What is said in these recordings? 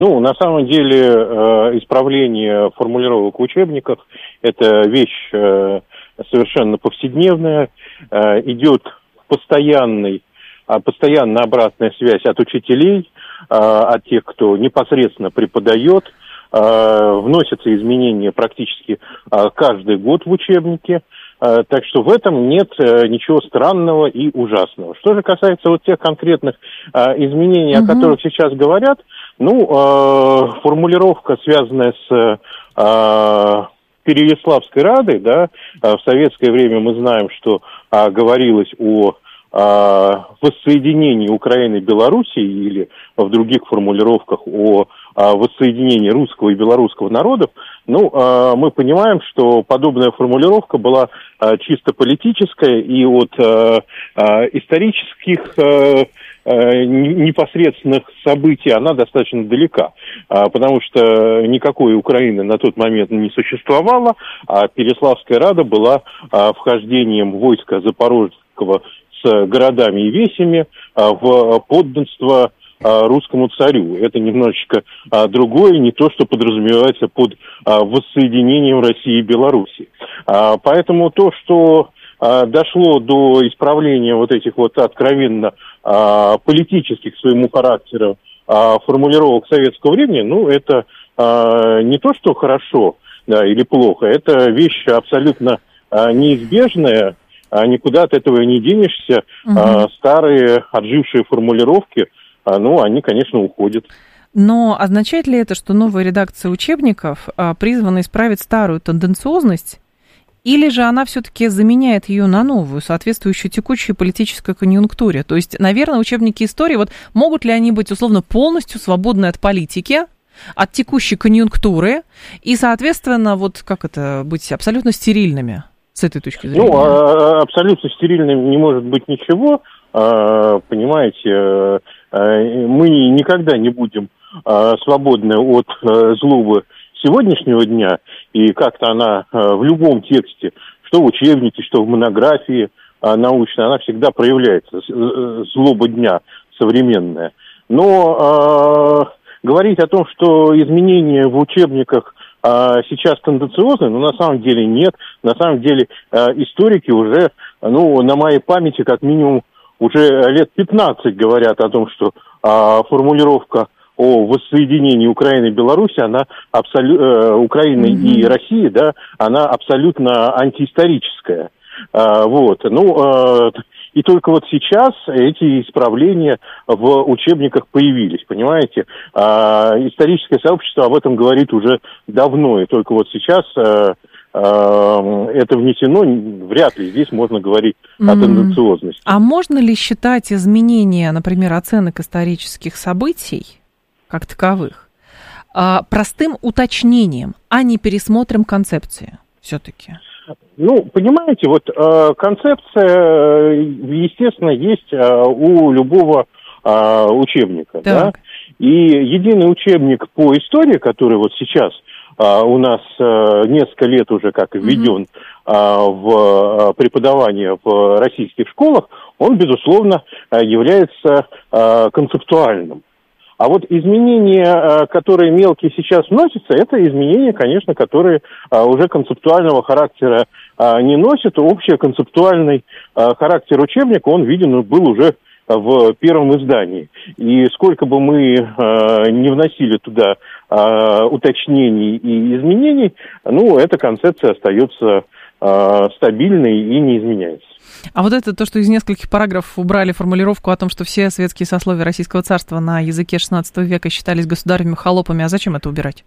Ну, на самом деле, исправление формулировок в учебниках – это вещь совершенно повседневная, идет постоянная обратная связь от учителей, от тех, кто непосредственно преподает, вносятся изменения практически каждый год в учебники. Так что в этом нет ничего странного и ужасного. Что же касается вот тех конкретных изменений, о которых сейчас говорят, формулировка, связанная с Переяславской Радой, да, в советское время мы знаем, что говорилось о воссоединении Украины и Белоруссии, или в других формулировках о воссоединении русского и белорусского народов, мы понимаем, что подобная формулировка была чисто политическая и от исторических непосредственных событий она достаточно далека, потому что никакой Украины на тот момент не существовало, а Переяславская Рада была вхождением войска Запорожского с городами и весями в подданство русскому царю. Это немножечко другое, не то, что подразумевается под воссоединением России и Белоруссии. Поэтому то, что дошло до исправления вот этих вот откровенно политических к своему характеру формулировок советского времени, это не то, что хорошо, да, или плохо, это вещь абсолютно неизбежная, никуда от этого не денешься. Старые отжившие формулировки, они, конечно, уходят. Но означает ли это, что новая редакция учебников призвана исправить старую тенденциозность, или же она все-таки заменяет ее на новую, соответствующую текущей политической конъюнктуре? То есть, наверное, учебники истории, могут ли они быть, условно, полностью свободны от политики, от текущей конъюнктуры, и, соответственно, быть абсолютно стерильными с этой точки зрения? Абсолютно стерильным не может быть ничего. Понимаете, мы никогда не будем свободны от злобы сегодняшнего дня, и как-то она в любом тексте, что в учебнике, что в монографии научной, она всегда проявляется, злоба дня современная. Но говорить о том, что изменения в учебниках сейчас тенденциозны, на самом деле нет. На самом деле историки уже, на моей памяти, как минимум, уже лет 15 говорят о том, что формулировка о воссоединении Украины и Беларуси, она Украины и России, да, она абсолютно антиисторическая. И только вот сейчас эти исправления в учебниках появились, понимаете? Историческое сообщество об этом говорит уже давно, и только вот сейчас это внесено, вряд ли здесь можно говорить о тенденциозности. А можно ли считать изменения, например, оценок исторических событий, как таковых, простым уточнением, а не пересмотром концепции все-таки? Понимаете, концепция, естественно, есть у любого учебника, да? И единый учебник по истории, который вот сейчас у нас несколько лет уже как введен в преподавание в российских школах, он, безусловно, является концептуальным. А вот изменения, которые мелкие сейчас вносятся, это изменения, конечно, которые уже концептуального характера не носят. Общеконцептуальный характер учебника, он виден был уже в первом издании. И сколько бы мы не вносили туда уточнений и изменений, эта концепция остается стабильной и не изменяется. А вот это то, что из нескольких параграфов убрали формулировку о том, что все светские сословия Российского царства на языке XVI века считались государевыми холопами, а зачем это убирать?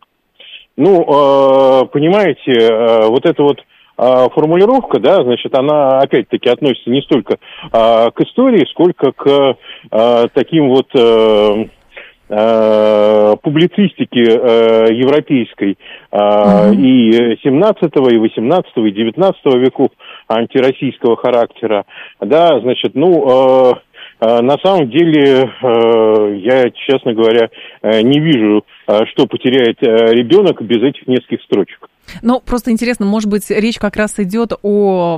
Понимаете, вот эта вот формулировка, да, значит, она опять-таки относится не столько к истории, сколько к таким вот публицистике европейской и 17-го, и 18-го, и 19 веков антироссийского характера, да, значит, на самом деле, я, честно говоря, не вижу, что потеряет ребенок без этих нескольких строчек. Просто интересно, может быть, речь как раз идет о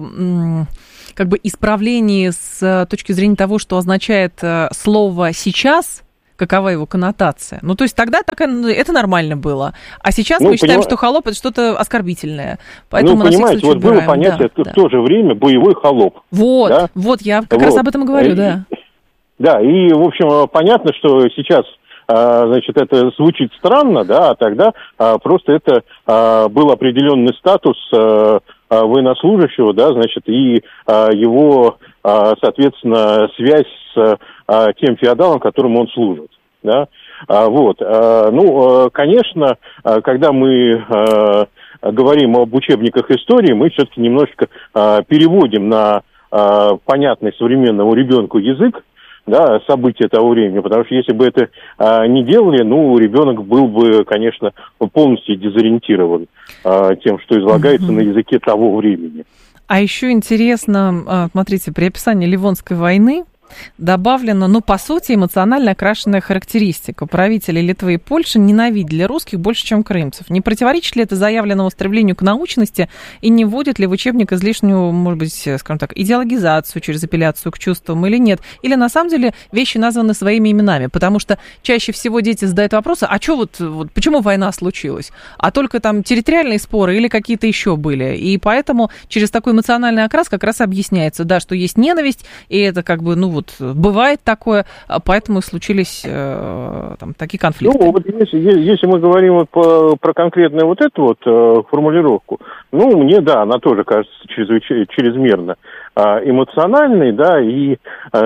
исправлении с точки зрения того, что означает слово «сейчас», какова его коннотация. Ну, то есть тогда это нормально было. А сейчас мы считаем, что холоп – это что-то оскорбительное. Поэтому понимаете, вот было понятие в то же время боевой холоп. Вот, да? Вот, я как раз об этом и говорю, да. Да, и, в общем, понятно, что сейчас, значит, это звучит странно, да, а тогда просто это был определенный статус военнослужащего, да, значит, и его, соответственно, связь с тем феодалом, которому он служит, да. Вот, ну, конечно, когда мы говорим об учебниках истории, мы все-таки немножечко переводим на понятный современному ребенку язык, да, события того времени, потому что если бы это не делали, ну, ребенок был бы, конечно, полностью дезориентирован тем, что излагается на языке того времени. А еще интересно, смотрите, при описании Ливонской войны добавлена, ну, по сути, эмоционально окрашенная характеристика. Правители Литвы и Польши ненавидели русских больше, чем крымцев. Не противоречит ли это заявленному стремлению к научности и не вводит ли в учебник излишнюю, может быть, скажем так, идеологизацию через апелляцию к чувствам или нет? Или на самом деле вещи названы своими именами? Потому что чаще всего дети задают вопросы, а что вот почему война случилась? А только там территориальные споры или какие-то еще были? И поэтому через такой эмоциональный окрас как раз объясняется, да, что есть ненависть, и это как бы, ну вот, бывает такое, поэтому случились там такие конфликты. Ну, вот если мы говорим вот про конкретную вот эту вот формулировку, ну, мне, да, она тоже кажется чрезмерно эмоциональной, да, и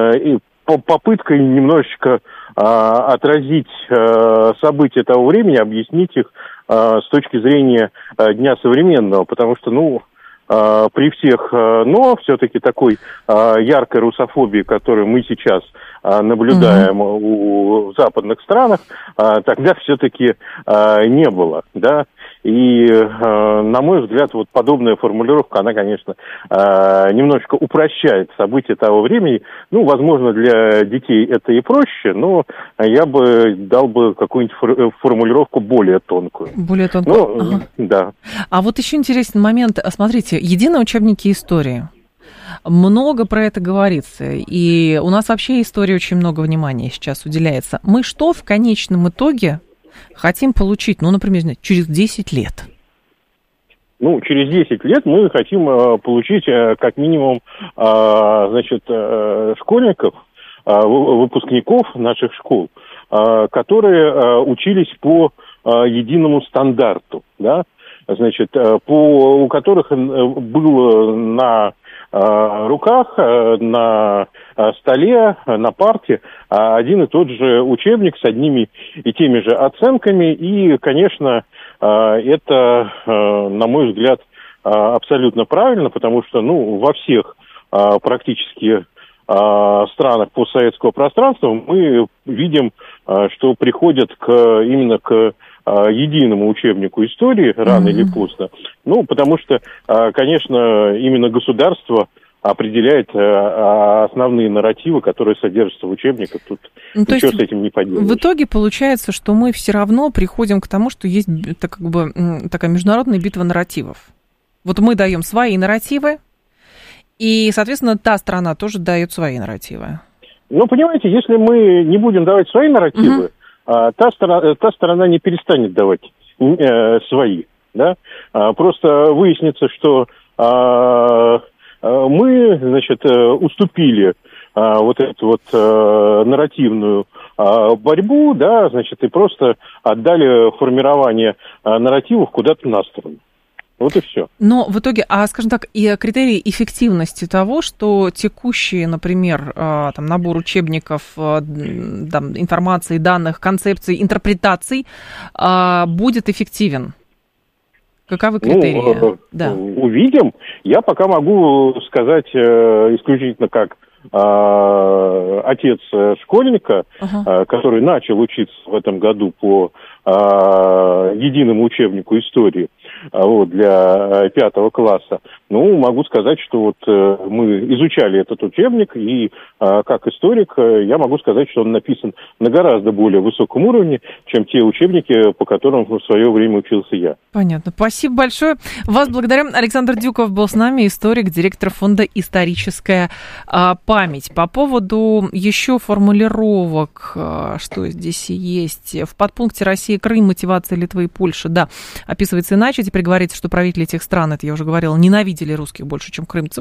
попыткой немножечко отразить события того времени, объяснить их с точки зрения дня современного, потому что, ну, при всех, но все-таки такой яркой русофобии, которую мы сейчас наблюдаем в западных странах, тогда все-таки не было, да. И, на мой взгляд, вот подобная формулировка, она, конечно, немножечко упрощает события того времени. Ну, возможно, для детей это и проще, но я бы дал бы какую-нибудь формулировку более тонкую. Более тонкую? Ну, ага. Да. А вот еще интересный момент. Смотрите, единые учебники истории. Много про это говорится, и у нас вообще истории очень много внимания сейчас уделяется. Мы что в конечном итоге хотим получить, ну, например, через 10 лет? Ну, через 10 лет мы хотим получить как минимум, значит, школьников, выпускников наших школ, которые учились по единому стандарту, да, значит, у которых был на руках, на столе, на парте один и тот же учебник с одними и теми же оценками. И, конечно, это, на мой взгляд, абсолютно правильно, потому что, ну, во всех практически странах постсоветского пространства мы видим, что приходят именно к единому учебнику истории рано или поздно. Ну, потому что, конечно, именно государство определяет основные нарративы, которые содержатся в учебниках. Тут ничего с этим не поделаешь. В итоге получается, что мы все равно приходим к тому, что есть как бы такая международная битва нарративов. Вот мы даем свои нарративы, и, соответственно, та страна тоже дает свои нарративы. Ну, понимаете, если мы не будем давать свои нарративы, та сторона не перестанет давать свои, да? Просто выяснится, что мы, значит, уступили вот эту вот нарративную борьбу, да, значит, и просто отдали формирование нарративов куда-то на сторону. Вот и все. Но в итоге, скажем так, и критерии эффективности того, что текущий, например, там, набор учебников, там, информации, данных, концепций, интерпретаций будет эффективен? Каковы критерии? Ну, да. Увидим. Я пока могу сказать исключительно как отец школьника, который начал учиться в этом году по единому учебнику истории, вот, для 5 класса. Могу сказать, что вот мы изучали этот учебник, и как историк я могу сказать, что он написан на гораздо более высоком уровне, чем те учебники, по которым в свое время учился я. Понятно. Спасибо большое. Вас благодарю. Александр Дюков был с нами, историк, директор фонда «Историческая память». По поводу еще формулировок, что здесь есть. В подпункте «Россия, Крым, мотивация Литвы и Польши», да, описывается иначе. Теперь говорится, что правители этих стран, это я уже говорила, ненавидели русских больше, чем крымцев.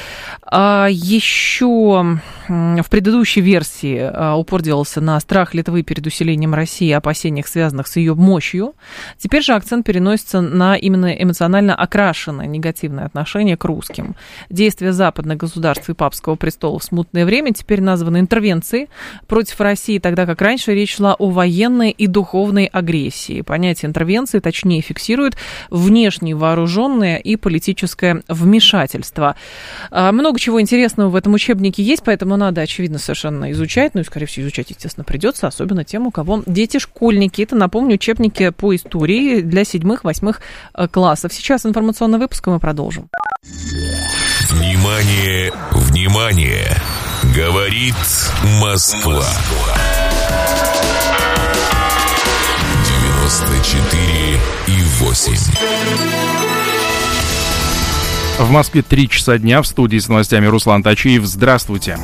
Еще в предыдущей версии упор делался на страх Литвы перед усилением России и опасениях, связанных с ее мощью. Теперь же акцент переносится на именно эмоционально окрашенное негативное отношение к русским. Действия западных государств и папского престола в смутное время теперь названы интервенцией против России, тогда как раньше речь шла о военной и духовной агрессии. Понятие интервенции точнее фиксирует внешнее вооруженное и политическое вмешательство. Много чего интересного в этом учебнике есть, поэтому надо, очевидно, совершенно изучать. И, скорее всего, изучать, естественно, придется, особенно тем, у кого дети-школьники. Это, напомню, учебники по истории для 7-8 классов. Сейчас информационный выпуск, и мы продолжим. Внимание, внимание! Говорит Москва. 94,8. В Москве 3 часа дня. В студии с новостями Руслан Тачиев. Здравствуйте.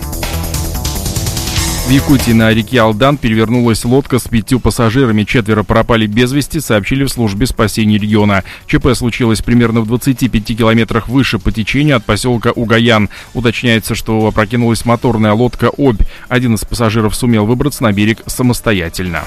В Якутии на реке Алдан перевернулась лодка с 5 пассажирами. 4 пропали без вести, сообщили в службе спасения региона. ЧП случилось примерно в 25 километрах выше по течению от поселка Угаян. Уточняется, что опрокинулась моторная лодка «Обь». Один из пассажиров сумел выбраться на берег самостоятельно.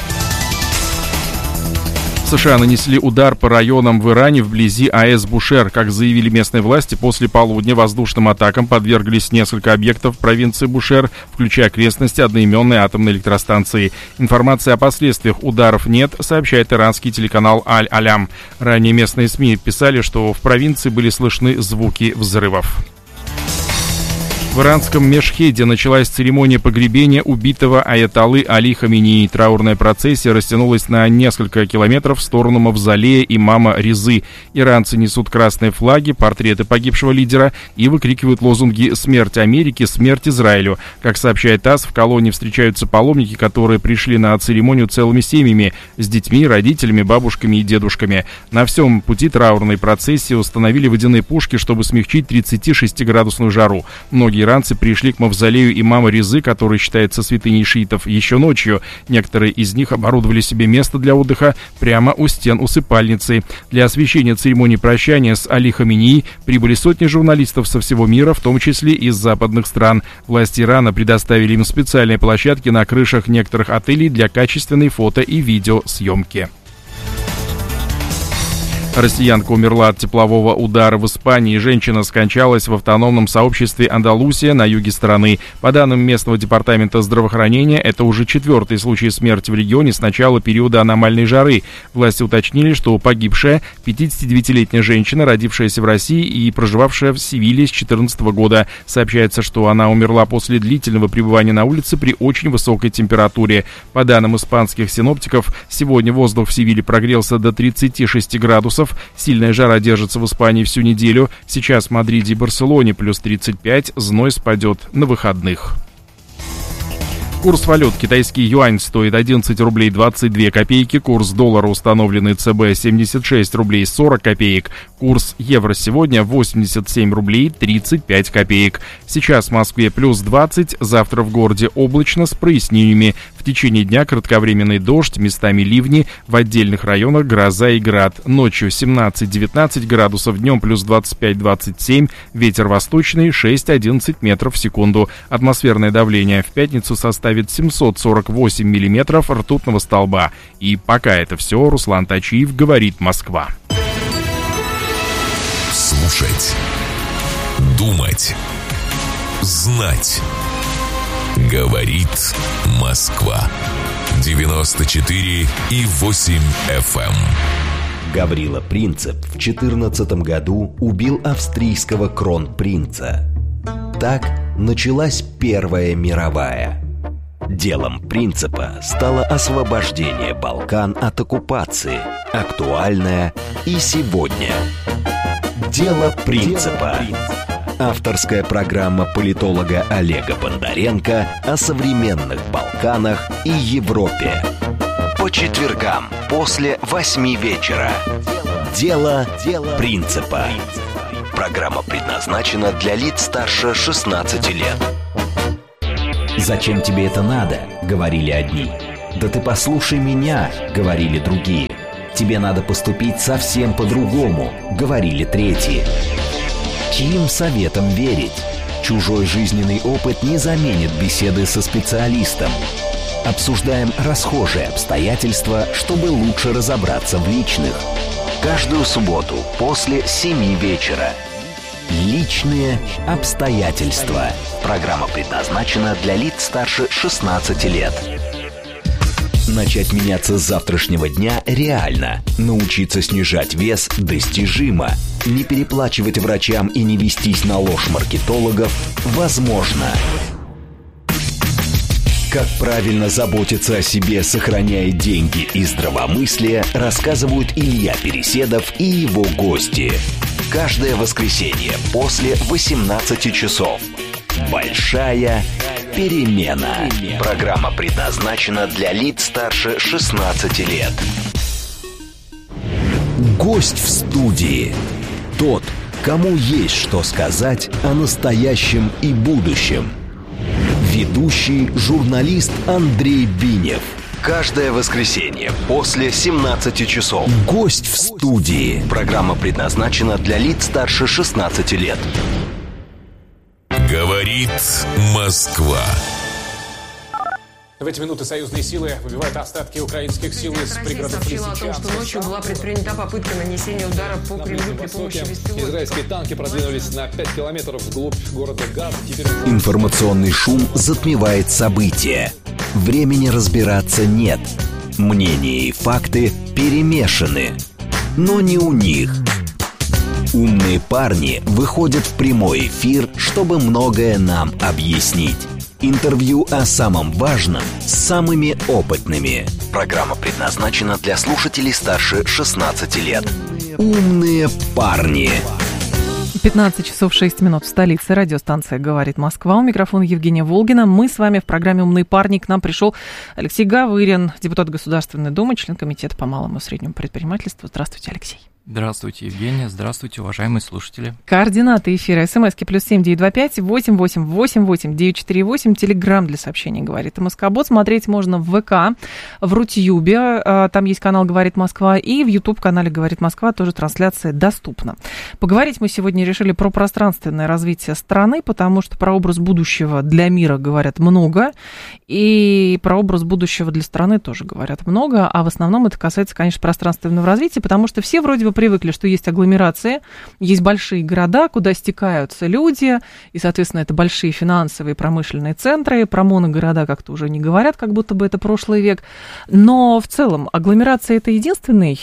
США нанесли удар по районам в Иране вблизи АЭС Бушер. Как заявили местные власти, после полудня воздушным атакам подверглись несколько объектов провинции Бушер, включая окрестности одноименной атомной электростанции. Информации о последствиях ударов нет, сообщает иранский телеканал Аль-Алям. Ранее местные СМИ писали, что в провинции были слышны звуки взрывов. В иранском Мешхеде началась церемония погребения убитого аятоллы Али Хаменеи. Траурная процессия растянулась на несколько километров в сторону мавзолея имама Резы. Иранцы несут красные флаги, портреты погибшего лидера и выкрикивают лозунги «Смерть Америке», «Смерть Израилю». Как сообщает ТАСС, в колонии встречаются паломники, которые пришли на церемонию целыми семьями, с детьми, родителями, бабушками и дедушками. На всем пути траурной процессии установили водяные пушки, чтобы смягчить 36-градусную жару. Многие иранцы пришли к мавзолею имама Резы, который считается святыней шиитов, еще ночью. Некоторые из них оборудовали себе место для отдыха прямо у стен усыпальницы. Для освещения церемонии прощания с Али Хаменеи прибыли сотни журналистов со всего мира, в том числе из западных стран. Власти Ирана предоставили им специальные площадки на крышах некоторых отелей для качественной фото- и видеосъемки. Россиянка умерла от теплового удара в Испании. Женщина скончалась в автономном сообществе Андалусия на юге страны. По данным местного департамента здравоохранения, это уже 4-й случай смерти в регионе с начала периода аномальной жары. Власти уточнили, что погибшая 59-летняя женщина, родившаяся в России и проживавшая в Севиле с 2014 года. Сообщается, что она умерла после длительного пребывания на улице при очень высокой температуре. По данным испанских синоптиков, сегодня воздух в Севиле прогрелся до 36 градусов. Сильная жара держится в Испании всю неделю. Сейчас в Мадриде и Барселоне плюс 35, зной спадет на выходных. Курс валют. Китайский юань стоит 11 рублей 22 копейки. Курс доллара, установленный ЦБ, 76 рублей 40 копеек. Курс евро сегодня 87 рублей 35 копеек. Сейчас в Москве плюс 20, завтра в городе облачно с прояснениями. В течение дня кратковременный дождь, местами ливни, в отдельных районах гроза и град. Ночью 17-19 градусов, днем плюс 25-27, ветер восточный 6-11 метров в секунду. Атмосферное давление в пятницу составит 748 миллиметров ртутного столба. И пока это все, Руслан Тачиев, говорит Москва. Слушать, думать, знать. Говорит Москва. 94,8 FM. Гаврила Принцип в 14 году убил австрийского кронпринца. Так началась Первая мировая. Делом Принципа стало освобождение Балкан от оккупации, актуальное и сегодня. Дело принципа. Авторская программа политолога Олега Бондаренко о современных Балканах и Европе. По четвергам после 8 вечера. Дело принципа. Программа предназначена для лиц старше 16 лет. «Зачем тебе это надо?» — говорили одни. «Да ты послушай меня», — говорили другие. «Тебе надо поступить совсем по-другому», — говорили третьи. Чьим советам верить? Чужой жизненный опыт не заменит беседы со специалистом. Обсуждаем расхожие обстоятельства, чтобы лучше разобраться в личных. Каждую субботу после 7 вечера. Личные обстоятельства. Программа предназначена для лиц старше 16 лет. Начать меняться с завтрашнего дня реально. Научиться снижать вес достижимо. Не переплачивать врачам и не вестись на ложь маркетологов возможно. Как правильно заботиться о себе, сохраняя деньги и здравомыслие, рассказывают Илья Переседов и его гости. Каждое воскресенье после 18 часов. Большая перемена. Программа предназначена для лиц старше 16 лет. Гость в студии. Тот, кому есть что сказать о настоящем и будущем. Ведущий журналист Андрей Бинев. Каждое воскресенье после 17 часов. Гость в студии. Программа предназначена для лиц старше 16 лет. Говорит Москва. В эти минуты союзные силы выбивают остатки украинских сил из пригородов Лисичанска. О том, что ночью была предпринята попытка нанесения удара по Кремлю при помощи беспилотников. Израильские танки продвинулись на 5 километров вглубь города Газа. Информационный шум затмевает события. Времени разбираться нет. Мнения и факты перемешаны. Но не у них. Умные парни выходят в прямой эфир, чтобы многое нам объяснить. Интервью о самом важном с самыми опытными. Программа предназначена для слушателей старше 16 лет. Умные парни. 15 часов 6 минут в столице. Радиостанция «Говорит Москва». У микрофона Евгения Волгина. Мы с вами в программе «Умные парни». К нам пришел Алексей Гавырин, депутат Государственной Думы, член комитета по малому и среднему предпринимательству. Здравствуйте, Алексей. Здравствуйте, Евгения. Здравствуйте, уважаемые слушатели. Координаты эфира. СМСки +7 925 88 88 948. Телеграм для сообщений «Говорит МСК-бот». Смотреть можно в ВК, в Рутьюбе. Там есть канал «Говорит Москва». И в YouTube-канале «Говорит Москва» тоже трансляция доступна. Поговорить мы сегодня решили про пространственное развитие страны, потому что про образ будущего для мира говорят много. И про образ будущего для страны тоже говорят много. А в основном это касается, конечно, пространственного развития, потому что все вроде бы привыкли, что есть агломерации, есть большие города, куда стекаются люди, и, соответственно, это большие финансовые промышленные центры. Про моногорода как-то уже не говорят, как будто бы это прошлый век. Но в целом агломерация – это единственный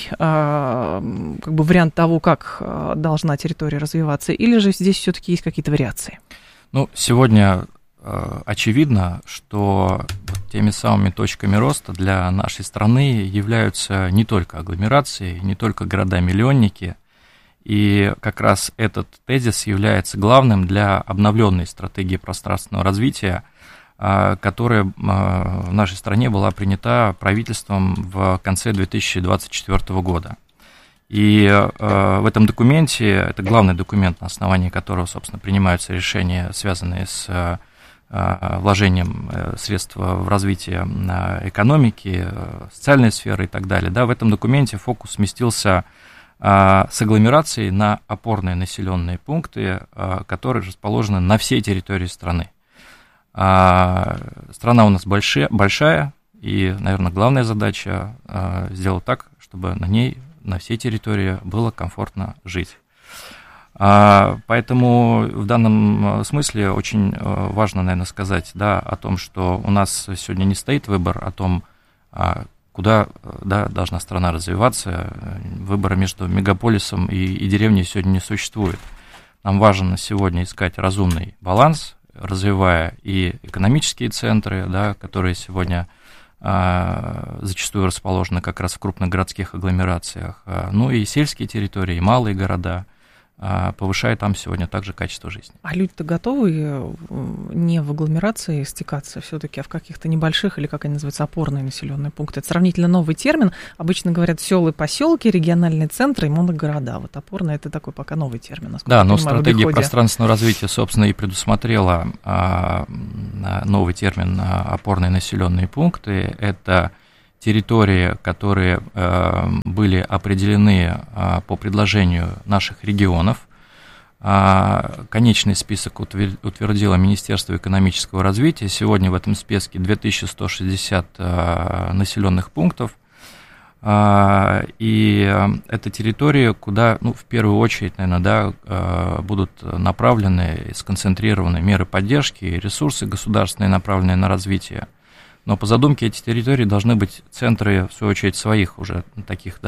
как бы вариант того, как должна территория развиваться, или же здесь все-таки есть какие-то вариации? Ну, сегодня очевидно, что теми самыми точками роста для нашей страны являются не только агломерации, не только города-миллионники, и как раз этот тезис является главным для обновленной стратегии пространственного развития, которая в нашей стране была принята правительством в конце 2024 года. И в этом документе, это главный документ, на основании которого, собственно, принимаются решения, связанные с вложением средств в развитие экономики, социальной сферы и так далее. Да, в этом документе фокус сместился с агломерацией на опорные населенные пункты, которые расположены на всей территории страны. Страна у нас большая, и, наверное, главная задача сделать так, чтобы на ней, на всей территории было комфортно жить. Поэтому в данном смысле очень важно, наверное, сказать, да, о том, что у нас сегодня не стоит выбор о том, куда, да, должна страна развиваться. Выбора между мегаполисом и деревней сегодня не существует. Нам важно сегодня искать разумный баланс, развивая и экономические центры, да, которые сегодня зачастую расположены как раз в крупных городских агломерациях, ну и сельские территории, и малые города, повышая там сегодня также качество жизни. А люди-то готовы не в агломерации стекаться все-таки, а в каких-то небольших, или как они называются, опорные населенные пункты? Это сравнительно новый термин. Обычно говорят села и поселки, региональные центры и моногорода. Вот опорные — это такой пока новый термин. Да, но стратегия пространственного развития, собственно, и предусмотрела новый термин «опорные населенные пункты». Это территории, которые были определены по предложению наших регионов. Конечный список утвердило Министерство экономического развития. Сегодня в этом списке 2160 населенных пунктов. И это территории, куда, в первую очередь, наверное, будут направлены и сконцентрированы меры поддержки и ресурсы государственные, направленные на развитие. Но по задумке эти территории должны быть центры, в свою очередь, своих уже таких,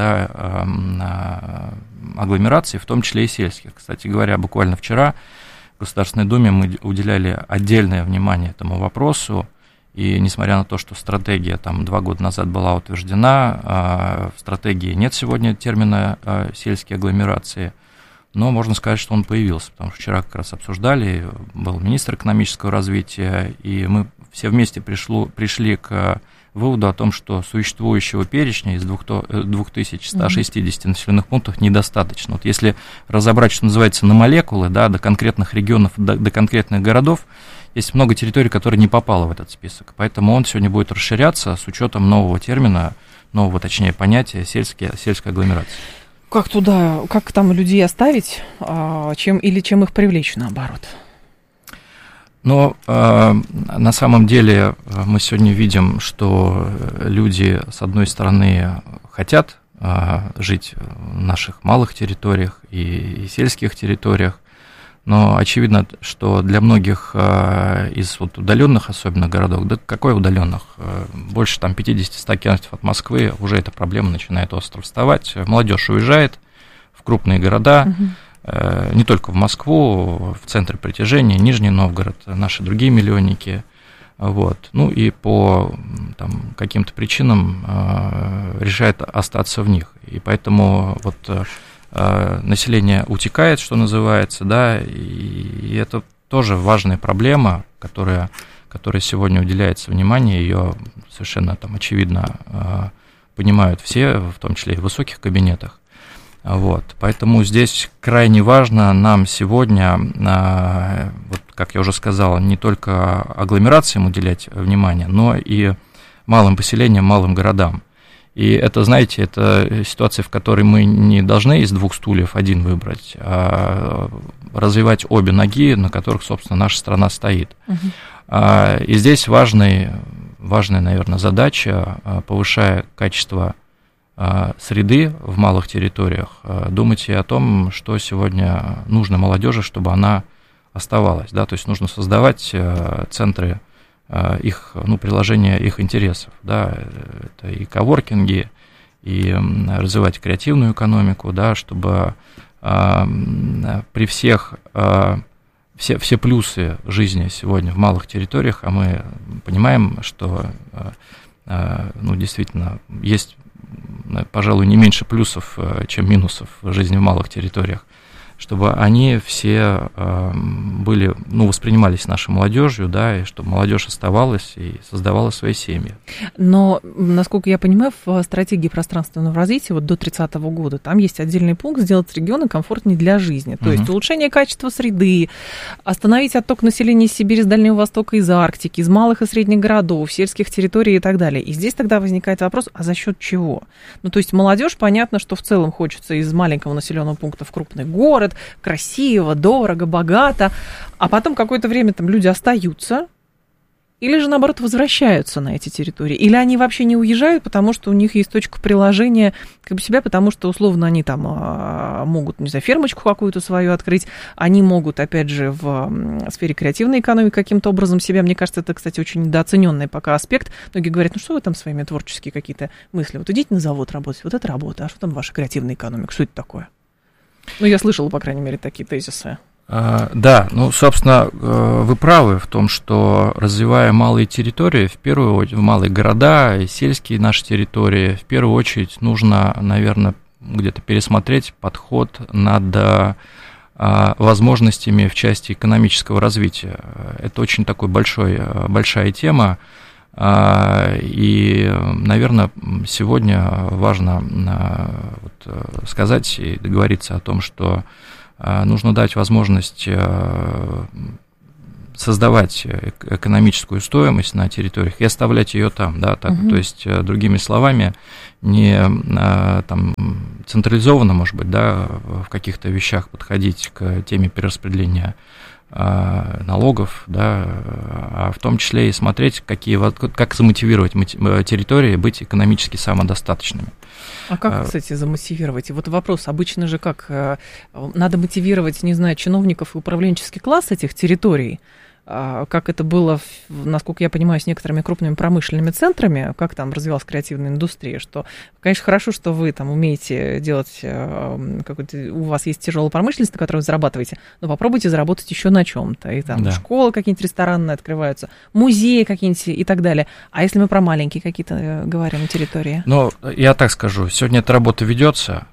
агломераций, в том числе и сельских. Кстати говоря, буквально вчера в Государственной Думе мы уделяли отдельное внимание этому вопросу. И несмотря на то, что стратегия 2 года назад была утверждена, в стратегии нет сегодня термина «сельские агломерации», но можно сказать, что он появился, потому что вчера как раз обсуждали, был министр экономического развития, и мы все вместе пришли к выводу о том, что существующего перечня из 2160 населенных пунктов недостаточно. Вот если разобрать, что называется, на молекулы, до конкретных регионов, до конкретных городов, есть много территорий, которые не попало в этот список. Поэтому он сегодня будет расширяться с учетом нового термина, нового, точнее, понятия сельская агломерация. Как там людей оставить, чем их привлечь, наоборот? Но на самом деле мы сегодня видим, что люди, с одной стороны, хотят жить в наших малых территориях и сельских территориях, но очевидно, что для многих из удаленных, особенно городов, какой удаленных, больше 50-100 километров от Москвы, уже эта проблема начинает остро вставать. Молодежь уезжает в крупные города, не только в Москву, в центре притяжения, Нижний Новгород, наши другие миллионники. И по каким-то причинам решает остаться в них. И поэтому население утекает, что называется, и это тоже важная проблема, которая сегодня уделяется внимание, ее совершенно очевидно понимают все, в том числе и в высоких кабинетах. Поэтому здесь крайне важно нам сегодня, как я уже сказал, не только агломерациям уделять внимание, но и малым поселениям, малым городам. И это, знаете, это ситуация, в которой мы не должны из 2 стульев один выбрать, а развивать обе ноги, на которых, собственно, наша страна стоит. И здесь важная, наверное, задача, повышая качество среды в малых территориях, думать и о том, что сегодня нужно молодежи, чтобы она оставалась. То есть нужно создавать центры их, приложения их интересов. Это и коворкинги, и развивать креативную экономику, чтобы при всех все плюсы жизни сегодня в малых территориях, а мы понимаем, что действительно есть, пожалуй, не меньше плюсов, чем минусов в жизни в малых территориях, чтобы они все были, воспринимались нашей молодежью, и чтобы молодежь оставалась и создавала свои семьи. Но, насколько я понимаю, в стратегии пространственного развития до 30 года там есть отдельный пункт «Сделать регионы комфортнее для жизни». То есть улучшение качества среды, остановить отток населения из Сибири, с Дальнего Востока, из Арктики, из малых и средних городов, сельских территорий и так далее. И здесь тогда возникает вопрос, а за счет чего? То есть молодежь, понятно, что в целом хочется из маленького населенного пункта в крупный город, красиво, дорого, богато, а потом какое-то время там люди остаются, или же, наоборот, возвращаются на эти территории, или они вообще не уезжают, потому что у них есть точка приложения себя, потому что, условно, они там могут, фермочку какую-то свою открыть, они могут, опять же, в сфере креативной экономики каким-то образом себя, мне кажется, это, кстати, очень недооцененный пока аспект. Многие говорят, что вы там своими творческие какие-то мысли, идите на завод работать, это работа, а что там ваша креативная экономика, что это такое? Я слышала, по крайней мере, такие тезисы. Да, собственно, вы правы в том, что, развивая малые территории, в первую очередь, в малые города и сельские наши территории, в первую очередь нужно, наверное, где-то пересмотреть подход над возможностями в части экономического развития. Это очень такой большая тема, и, наверное, сегодня важно сказать и договориться о том, что нужно дать возможность создавать экономическую стоимость на территориях и оставлять ее там, да, так, то есть, другими словами, не там централизованно, может быть, да, в каких-то вещах подходить к теме перераспределения налогов, да, а в том числе и смотреть, как замотивировать территории быть экономически самодостаточными. А как, кстати, замотивировать? И вот вопрос, обычно же как, надо мотивировать, не знаю, чиновников и управленческий класс этих территорий, как это было, насколько я понимаю, с некоторыми крупными промышленными центрами, как там развивалась креативная индустрия, что, конечно, хорошо, что вы там умеете делать, у вас есть тяжелая промышленность, на которой вы зарабатываете, но попробуйте заработать еще на чем-то. И там школы какие-нибудь ресторанные открываются, музеи какие-нибудь и так далее. А если мы про маленькие какие-то говорим территории? Ну, я так скажу, сегодня эта работа ведется,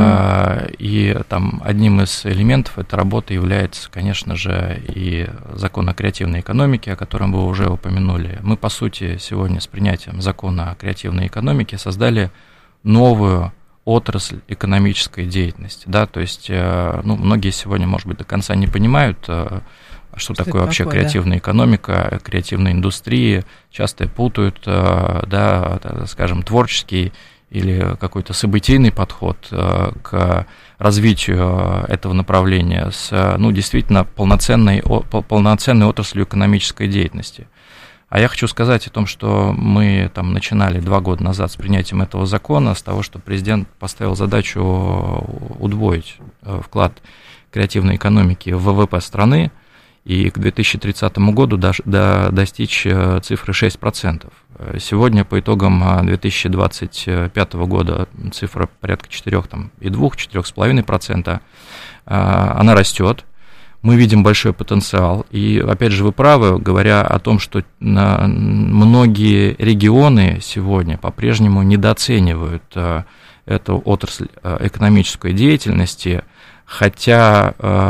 и там одним из элементов этой работы является, конечно же, и закон о креативной экономике, о котором вы уже упомянули. Мы, по сути, сегодня с принятием закона о креативной экономике создали новую отрасль экономической деятельности, да, то есть, ну, многие сегодня, может быть, до конца не понимают, что такое вообще креативная экономика, креативная индустрия, часто путают, да, скажем, творческий или какой-то событийный подход к развитию этого направления с, ну, действительно полноценной отраслью экономической деятельности. А я хочу сказать о том, что мы там начинали 2 года назад с принятием этого закона, с того, что президент поставил задачу удвоить вклад креативной экономики в ВВП страны и к 2030 году достичь цифры 6%. Сегодня по итогам 2025 года цифра порядка 4,2-4,5%. Она растет. Мы видим большой потенциал. И, опять же, вы правы, говоря о том, что многие регионы сегодня по-прежнему недооценивают эту отрасль экономической деятельности, хотя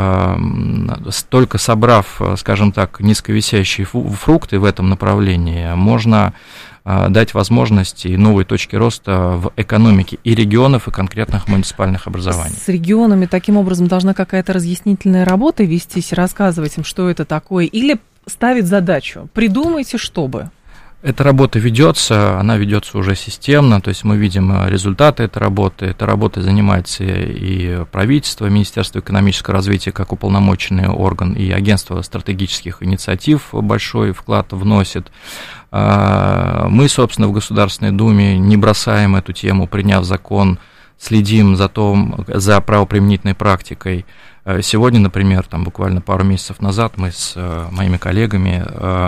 только собрав, скажем так, низковисящие фрукты в этом направлении, можно дать возможности и новые точки роста в экономике и регионов, и конкретных муниципальных образований. С регионами таким образом должна какая-то разъяснительная работа вестись, рассказывать им, что это такое, или ставить задачу, придумайте, чтобы... Эта работа ведется, она ведется уже системно, то есть мы видим результаты этой работы. Этой работой занимается и правительство, Министерство экономического развития как уполномоченный орган, и Агентство стратегических инициатив большой вклад вносит. Мы, собственно, в Государственной Думе не бросаем эту тему, приняв закон, следим за правоприменительной практикой. Сегодня, например, там буквально пару месяцев назад мы с моими коллегами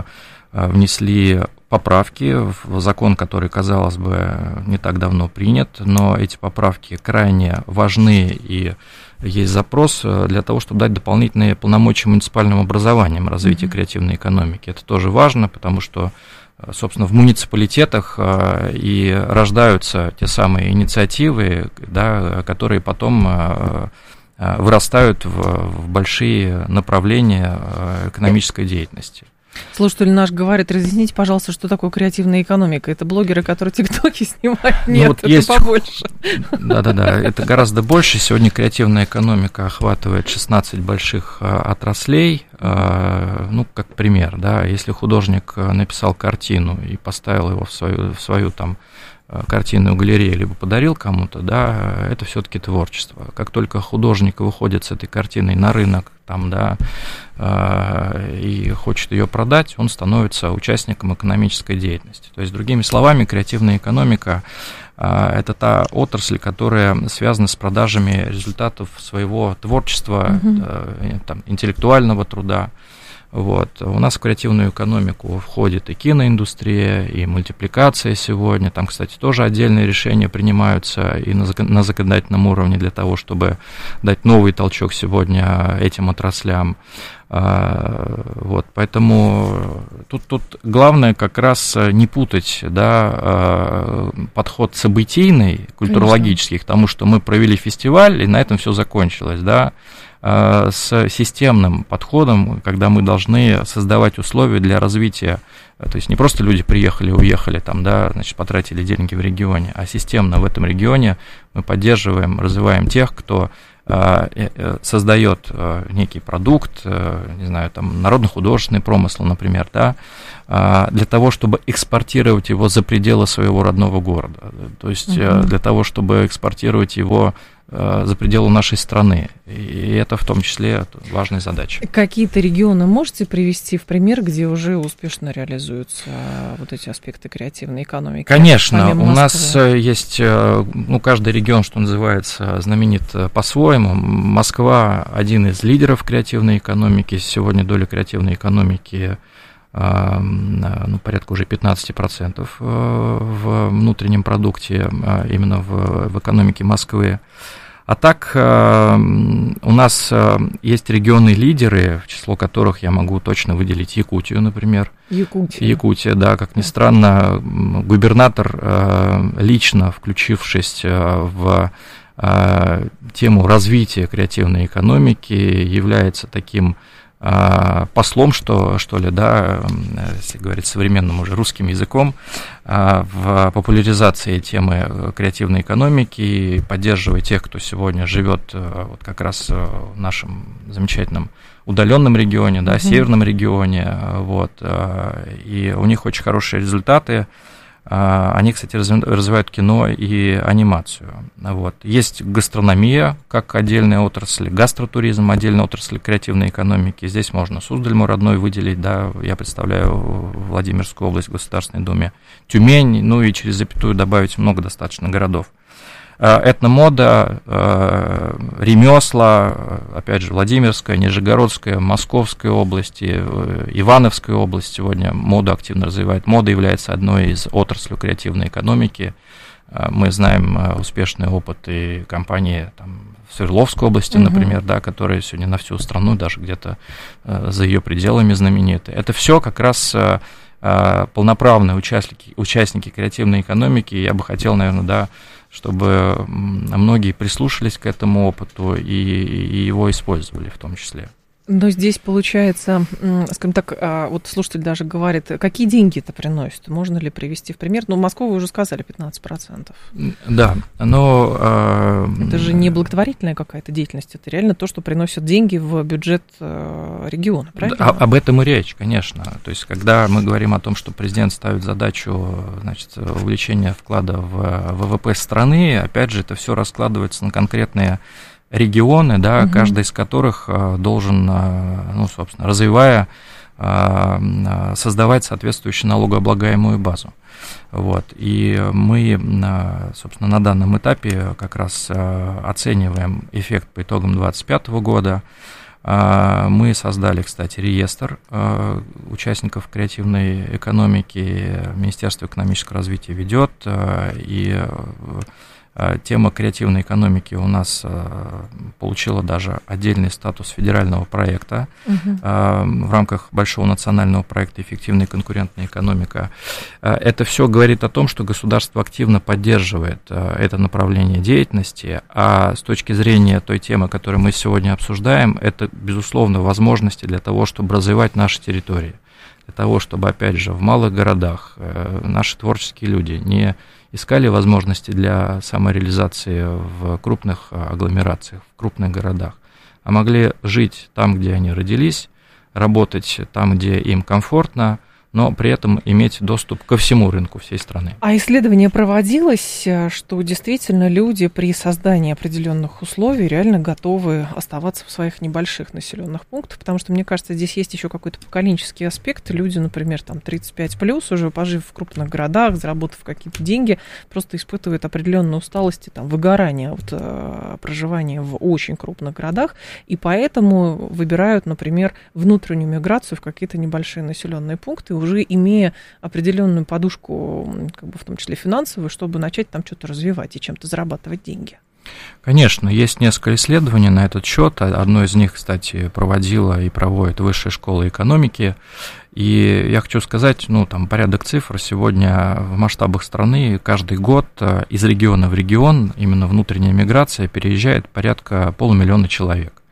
внесли поправки в закон, который, казалось бы, не так давно принят, но эти поправки крайне важны, и есть запрос для того, чтобы дать дополнительные полномочия муниципальным образованиям развития креативной экономики. Это тоже важно, потому что, собственно, в муниципалитетах и рождаются те самые инициативы, да, которые потом вырастают в большие направления экономической деятельности. Слушатель наш говорит, разъясните, пожалуйста, что такое креативная экономика. Это блогеры, которые тиктоки снимают? Нет, вот это есть... побольше. Да-да-да, это гораздо больше. Сегодня креативная экономика охватывает 16 больших отраслей. Ну, как пример, да, если художник написал картину и поставил его в свою там картинную галерею, либо подарил кому-то, да, это все-таки творчество. Как только художник выходит с этой картиной на рынок, там, да, и хочет ее продать, он становится участником экономической деятельности. То есть, другими словами, креативная экономика – это та отрасль, которая связана с продажами результатов своего творчества, там, интеллектуального труда. Вот. У нас в креативную экономику входит и киноиндустрия, и мультипликация сегодня. Там, кстати, тоже отдельные решения принимаются и на законодательном уровне для того, чтобы дать новый толчок сегодня этим отраслям. Вот. Поэтому тут главное как раз не путать, да, подход событийный, культурологический, к тому, что мы провели фестиваль, и на этом все закончилось, да. с системным подходом, когда мы должны создавать условия для развития. То есть не просто люди приехали, уехали, там, да, значит, потратили деньги в регионе, а системно в этом регионе мы поддерживаем, развиваем тех, кто создает некий продукт, не знаю, там, народно-художественный промысл, например, да, для того, чтобы экспортировать его за пределы своего родного города, то есть для того, чтобы экспортировать его за пределы нашей страны. И это в том числе важная задача. Какие-то регионы можете привести в пример, где уже успешно реализуются вот эти аспекты креативной экономики? Конечно, у нас есть, каждый регион, что называется, знаменит по-своему. Москва один из лидеров креативной экономики. Сегодня доля креативной экономики порядка уже 15% в внутреннем продукте, именно в экономике Москвы. А так у нас есть регионы-лидеры, в число которых я могу точно выделить Якутию, например. Якутия, да, как ни странно, губернатор, лично включившись в тему развития креативной экономики, является таким послом, что ли, да, если говорить современным уже русским языком, в популяризации темы креативной экономики и поддерживая тех, кто сегодня живет вот как раз в нашем замечательном удаленном регионе, да, северном регионе, вот, и у них очень хорошие результаты. Они, кстати, развивают кино и анимацию. Вот. Есть гастрономия, как отдельная отрасль, гастротуризм, отдельная отрасль креативной экономики. Здесь можно Суздаль, мой родной, выделить, да, я представляю Владимирскую область в Государственной Думе, Тюмень, ну и через запятую добавить много достаточно городов. Этномода, ремесла, опять же, Владимирская, Нижегородская, Московская области, Ивановская область сегодня моду активно развивает. Мода является одной из отраслей креативной экономики. Мы знаем успешный опыт и компании там, в Свердловской области, например, да, которые сегодня на всю страну, даже где-то за ее пределами знамениты. Это все как раз полноправные участники креативной экономики. Я бы хотел, наверное, да, чтобы многие прислушались к этому опыту и его использовали в том числе. Но здесь получается, скажем так, вот слушатель даже говорит, какие деньги это приносит? Можно ли привести в пример? Ну, Москву вы уже сказали, 15%. Да, но... Это же не благотворительная какая-то деятельность, это реально то, что приносит деньги в бюджет региона, правильно? Об этом и речь, конечно. То есть, когда мы говорим о том, что президент ставит задачу, значит, увеличения вклада в ВВП страны, опять же, это все раскладывается на конкретные регионы, да, каждый из которых должен, ну, собственно, развивая, создавать соответствующую налогооблагаемую базу. Вот. И мы, собственно, на данном этапе как раз оцениваем эффект по итогам 2025 года. Мы создали, кстати, реестр участников креативной экономики, Министерство экономического развития ведет, и тема креативной экономики у нас получила даже отдельный статус федерального проекта в рамках большого национального проекта «Эффективная и конкурентная экономика». Это все говорит о том, что государство активно поддерживает это направление деятельности, а с точки зрения той темы, которую мы сегодня обсуждаем, это, безусловно, возможности для того, чтобы развивать наши территории, для того, чтобы, опять же, в малых городах наши творческие люди не искали возможности для самореализации в крупных агломерациях, в крупных городах, а могли жить там, где они родились, работать там, где им комфортно, но при этом иметь доступ ко всему рынку всей страны. А исследование проводилось, что действительно люди при создании определенных условий реально готовы оставаться в своих небольших населенных пунктах, потому что, мне кажется, здесь есть еще какой-то поколенческий аспект. Люди, например, там 35+, уже пожив в крупных городах, заработав какие-то деньги, просто испытывают определенную усталость, там, выгорание от проживания в очень крупных городах, и поэтому выбирают, например, внутреннюю миграцию в какие-то небольшие населенные пункты, уже имея определенную подушку, как бы в том числе финансовую, чтобы начать там что-то развивать и чем-то зарабатывать деньги. Конечно, есть несколько исследований на этот счет. Одно из них, кстати, проводила и проводит Высшая школа экономики. И я хочу сказать, ну, там порядок цифр. Сегодня в масштабах страны каждый год из региона в регион, именно внутренняя миграция, переезжает порядка 500 000 человек.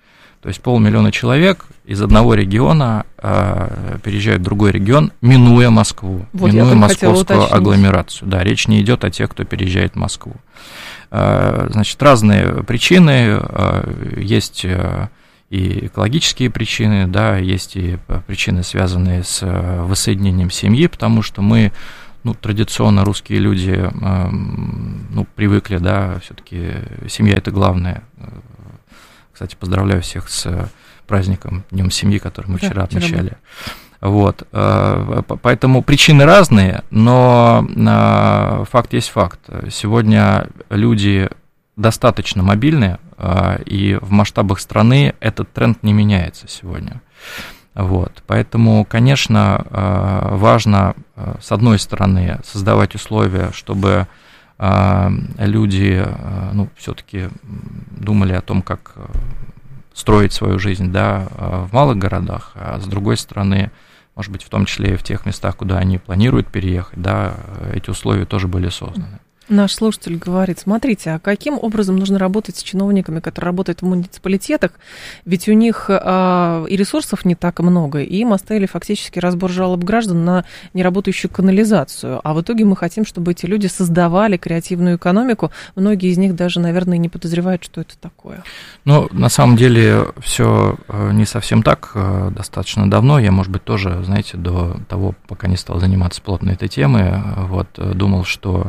То есть 500 000 человек из одного региона переезжают в другой регион, минуя Москву, минуя московскую агломерацию. Да, речь не идет о тех, кто переезжает в Москву. Значит, разные причины, есть и экологические причины, да, есть и причины, связанные с воссоединением семьи, потому что мы, традиционно русские люди, привыкли, да, все-таки семья – это главное. Кстати, поздравляю всех с праздником, Днем семьи, который мы вчера отмечали. Вот, поэтому причины разные, но факт есть факт. Сегодня люди достаточно мобильны, и в масштабах страны этот тренд не меняется сегодня. Вот, поэтому, конечно, важно, с одной стороны, создавать условия, чтобы люди, все-таки думали о том, как строить свою жизнь, да, в малых городах, а с другой стороны, может быть, в том числе и в тех местах, куда они планируют переехать, да, эти условия тоже были созданы. Наш слушатель говорит, смотрите, а каким образом нужно работать с чиновниками, которые работают в муниципалитетах, ведь у них и ресурсов не так много, и им оставили фактически разбор жалоб граждан на неработающую канализацию, а в итоге мы хотим, чтобы эти люди создавали креативную экономику, многие из них даже, наверное, не подозревают, что это такое. На самом деле все не совсем так, достаточно давно, я, может быть, тоже, знаете, до того, пока не стал заниматься плотно этой темой, думал, что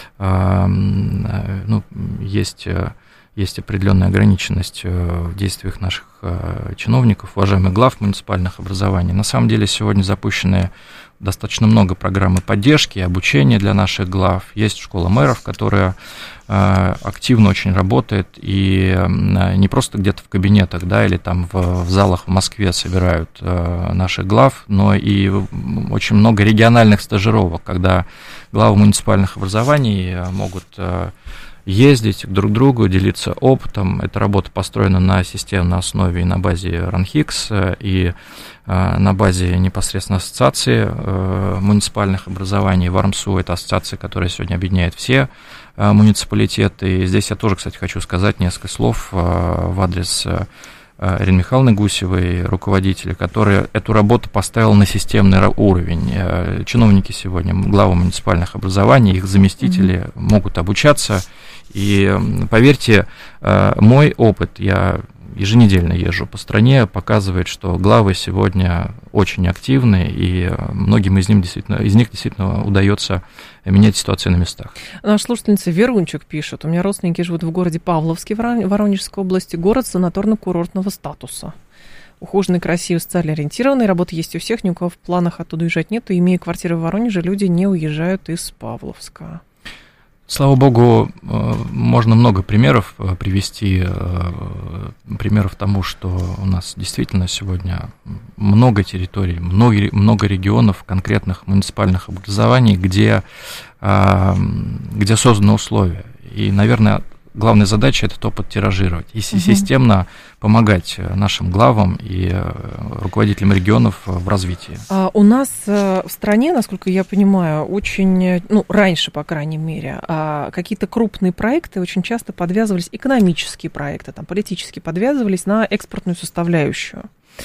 есть определенная ограниченность в действиях наших чиновников, уважаемых глав муниципальных образований. На самом деле сегодня запущены достаточно много программ поддержки и обучения для наших глав. Есть школа мэров, которая активно очень работает, и не просто где-то в кабинетах, да, или там в залах в Москве собирают наших глав, но и очень много региональных стажировок, когда главы муниципальных образований могут ездить друг к другу, делиться опытом. Эта работа построена на системной основе и на базе РАНХИКС, и на базе непосредственно ассоциации муниципальных образований. ВАРМСУ – это ассоциация, которая сегодня объединяет все муниципалитеты. И здесь я тоже, кстати, хочу сказать несколько слов в адрес Ирины Михайловны Гусевой, руководителя, которая эту работу поставила на системный уровень. Чиновники сегодня, главы муниципальных образований, их заместители могут обучаться. И поверьте, мой опыт, я еженедельно езжу по стране, показывает, что главы сегодня очень активны, и многим из них действительно удается менять ситуацию на местах. Наша слушательница Верунчик пишет: у меня родственники живут в городе Павловске, Воронежской области, город санаторно-курортного статуса. Ухоженный, красивый, социально ориентированный, работа есть у всех, ни у кого в планах оттуда уезжать нет, и имея квартиры в Воронеже, люди не уезжают из Павловска. Слава богу, можно много примеров привести, примеров тому, что у нас действительно сегодня много территорий, много регионов, конкретных муниципальных образований, где созданы условия. И, наверное, главная задача – этот опыт тиражировать и системно помогать нашим главам и руководителям регионов в развитии. У нас в стране, насколько я понимаю, очень, раньше, по крайней мере, какие-то крупные проекты очень часто подвязывались, экономические проекты, политические подвязывались на экспортную составляющую.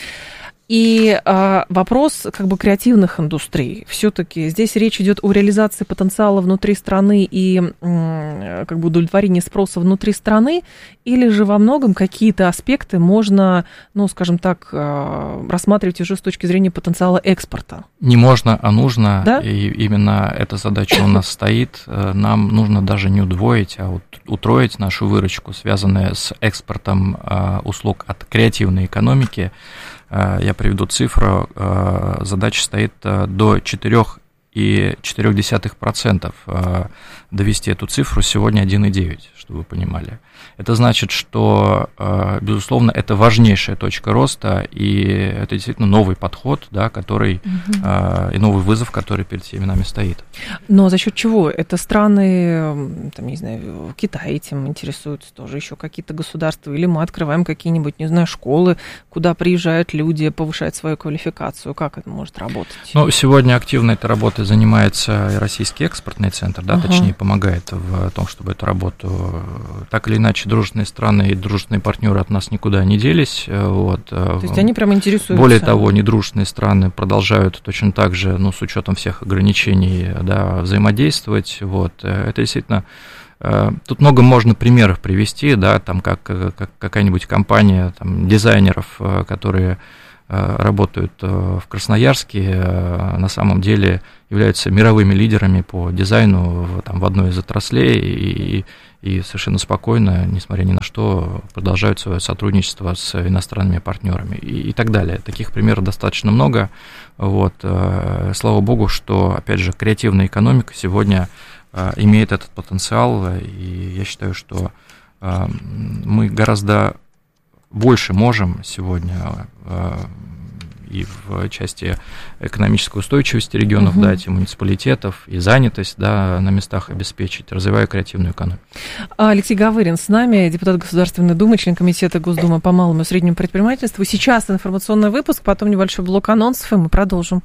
И вопрос креативных индустрий. Все-таки здесь речь идет о реализации потенциала внутри страны и удовлетворении спроса внутри страны, или же во многом какие-то аспекты можно, рассматривать уже с точки зрения потенциала экспорта? Не можно, а нужно. Да? И именно эта задача у нас стоит. Нам нужно даже не удвоить, а утроить нашу выручку, связанную с экспортом услуг от креативной экономики. Я приведу цифру, задача стоит до 4,4% довести эту цифру, сегодня 1,9%, чтобы вы понимали. Это значит, что, безусловно, это важнейшая точка роста, и это действительно новый подход, да, который, и новый вызов, который перед всеми нами стоит. Но за счет чего? Это страны, Китай этим интересуются тоже, еще какие-то государства, или мы открываем какие-нибудь, школы, куда приезжают люди, повышают свою квалификацию, как это может работать? Сегодня активно эта работа занимается и Российский экспортный центр, да, точнее, помогает в том, чтобы эту работу, так или иначе, дружественные страны и дружественные партнеры от нас никуда не делись. Вот. То есть они прям интересуются? Более того, недружественные страны продолжают точно так же, ну, с учетом всех ограничений, да, взаимодействовать. Вот. Это действительно... Тут много можно примеров привести, да, там как какая-нибудь компания там, дизайнеров, которые работают в Красноярске, на самом деле являются мировыми лидерами по дизайну там, в одной из отраслей и совершенно спокойно, несмотря ни на что, продолжают свое сотрудничество с иностранными партнерами и так далее. Таких примеров достаточно много. Вот. Слава богу, что, опять же, креативная экономика сегодня имеет этот потенциал, и я считаю, что мы гораздо больше можем сегодня и в части экономической устойчивости регионов дать, и муниципалитетов, и занятость, да, на местах обеспечить, развивая креативную экономику. Алексей Гавырин с нами, депутат Государственной Думы, член Комитета Госдумы по малому и среднему предпринимательству. Сейчас информационный выпуск, потом небольшой блок анонсов, и мы продолжим.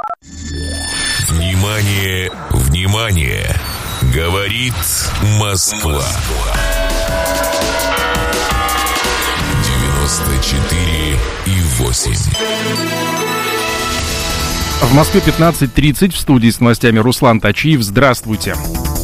Внимание, внимание! Говорит Москва. 94,8. В Москве 15:30, в студии с новостями Руслан Тачиев. Здравствуйте.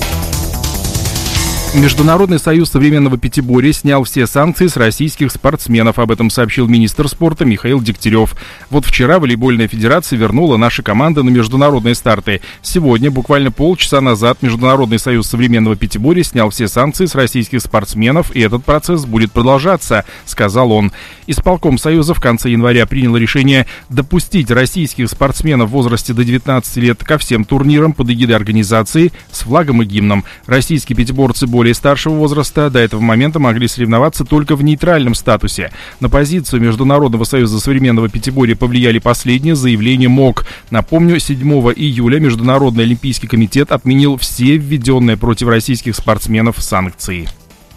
Международный союз современного пятиборья снял все санкции с российских спортсменов. Об этом сообщил министр спорта Михаил Дегтярев. Вот вчера волейбольная федерация вернула наши команды на международные старты. Сегодня, буквально полчаса назад, Международный союз современного пятиборья снял все санкции с российских спортсменов, и этот процесс будет продолжаться, сказал он. Исполком Союза в конце января принял решение допустить российских спортсменов в возрасте до 19 лет ко всем турнирам под эгидой организации с флагом и гимном. Российские пятиборцы более старшего возраста до этого момента могли соревноваться только в нейтральном статусе. На позицию Международного союза современного пятиборья повлияли последние заявления МОК. Напомню, 7 июля Международный олимпийский комитет отменил все введенные против российских спортсменов санкции.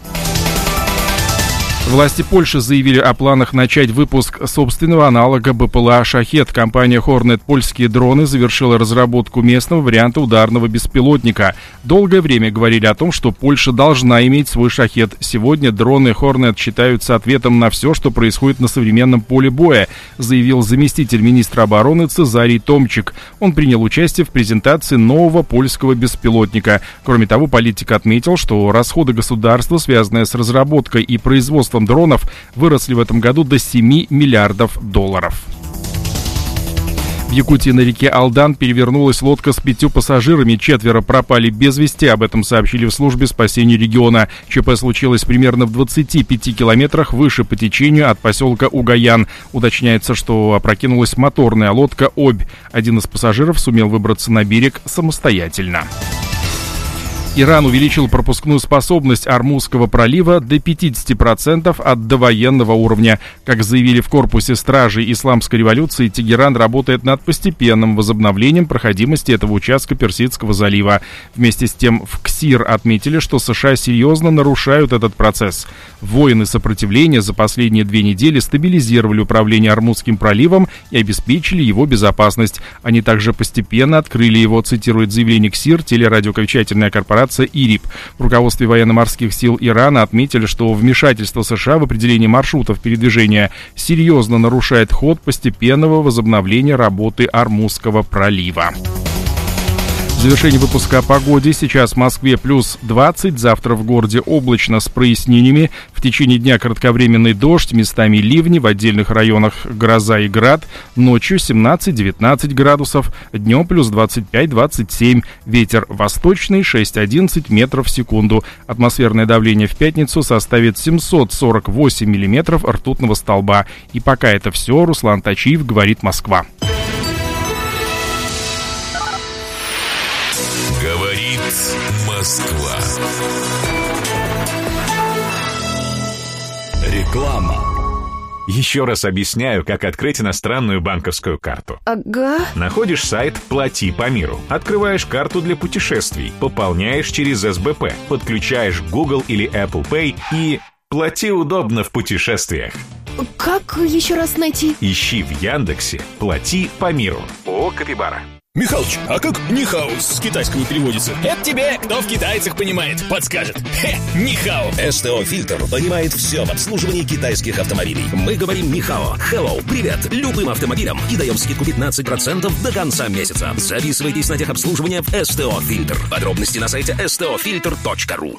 Власти Польши заявили о планах начать выпуск собственного аналога БПЛА «Шахед». Компания Hornet «Польские дроны» завершила разработку местного варианта ударного беспилотника. Долгое время говорили о том, что Польша должна иметь свой «Шахед». Сегодня дроны Hornet считаются ответом на все, что происходит на современном поле боя, заявил заместитель министра обороны Цезарий Томчик. Он принял участие в презентации нового польского беспилотника. Кроме того, политик отметил, что расходы государства, связанные с разработкой и производством дронов, выросли в этом году до $7 миллиардов. В Якутии на реке Алдан перевернулась лодка с 5 пассажирами. 4 пропали без вести, об этом сообщили в службе спасения региона. ЧП случилось примерно в 25 километрах выше по течению от поселка Угаян. Уточняется, что опрокинулась моторная лодка «Обь». Один из пассажиров сумел выбраться на берег самостоятельно. Иран увеличил пропускную способность Ормузского пролива до 50% от довоенного уровня. Как заявили в корпусе стражей исламской революции, Тегеран работает над постепенным возобновлением проходимости этого участка Персидского залива. Вместе с тем в КСИР отметили, что США серьезно нарушают этот процесс. Воины сопротивления за последние 2 недели стабилизировали управление Ормузским проливом и обеспечили его безопасность. Они также постепенно открыли его, цитирует заявление КСИР, телерадиоковещательная корпорация ИРИП. В руководстве военно-морских сил Ирана отметили, что вмешательство США в определение маршрутов передвижения серьезно нарушает ход постепенного возобновления работы Ормузского пролива. Завершение выпуска о погоде. Сейчас в Москве плюс 20, завтра в городе облачно с прояснениями. В течение дня кратковременный дождь, местами ливни, в отдельных районах гроза и град. Ночью 17-19 градусов, днем плюс 25-27. Ветер восточный 6-11 метров в секунду. Атмосферное давление в пятницу составит 748 миллиметров ртутного столба. И пока это все. Руслан Тачиев, говорит Москва. Говорит Москва. Реклама. Еще раз объясняю, как открыть иностранную банковскую карту. Ага. Находишь сайт «Плати по миру». Открываешь карту для путешествий. Пополняешь через СБП. Подключаешь Google или Apple Pay и плати удобно в путешествиях. Как еще раз найти? Ищи в Яндексе «Плати по миру». ООО «Капибара». Михалыч, а как нихао с китайского переводится? Это тебе, кто в китайцах понимает, подскажет. Нихао. СТО «Фильтр» понимает все в обслуживании китайских автомобилей. Мы говорим нихао, hello, привет, любым автомобилям и даем скидку 15% до конца месяца. Записывайтесь на техобслуживание в СТО «Фильтр». Подробности на сайте stofilter.ru.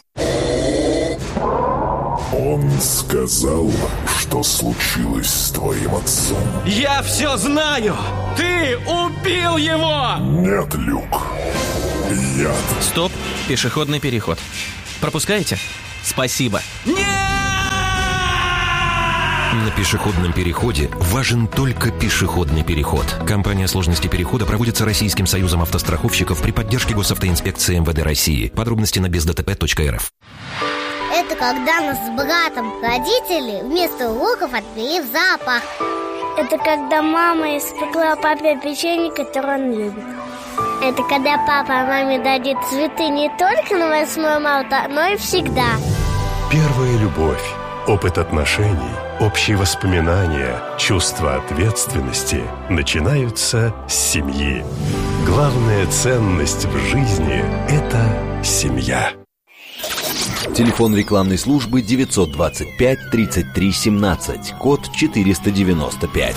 Он сказал, что случилось с твоим отцом. Я все знаю! Ты убил его! Нет, Люк. Яд. Стоп, пешеходный переход. Пропускаете? Спасибо. Нет! На пешеходном переходе важен только пешеходный переход. Компания «Сложности перехода» проводится Российским союзом автостраховщиков при поддержке госавтоинспекции МВД России. Подробности на бездтп.рф. Это когда нас с братом родители вместо уроков отвели в зоопарк. Это когда мама испекла папе печенье, которое он любит. Это когда папа маме дадит цветы не только на 8 марта, но и всегда. Первая любовь, опыт отношений, общие воспоминания, чувство ответственности начинаются с семьи. Главная ценность в жизни – это семья. Телефон рекламной службы 925 33 17, код 495.